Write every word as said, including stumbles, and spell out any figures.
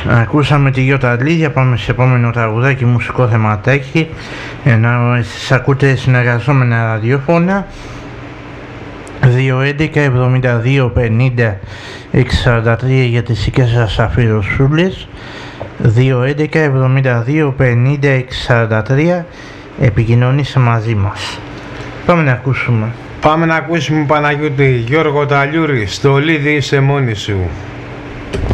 Ακούσαμε τη Γιώτα Αλίδια, πάμε σε επόμενο τραγουδάκι, μουσικό θεματάκι. Ενώ εσείς ακούτε συνεργαζόμενα ραδιόφωνα δύο έντεκα εβδομήντα δύο πενήντα έξι σαράντα τρία για τις δικές σας αφιερωσούλες, δύο έντεκα εβδομήντα δύο πενήντα έξι σαράντα τρία, επικοινωνήστε μαζί μας. Πάμε να ακούσουμε. Πάμε να ακούσουμε Παναγιώτη Γιώργο Ταλιούρη, στο Λίδι είσαι μόνη σου.